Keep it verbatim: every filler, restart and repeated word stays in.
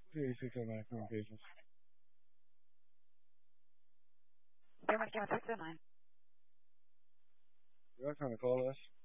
two eighty-six oh nine communications. German Gamma six oh nine. You guys trying to call us?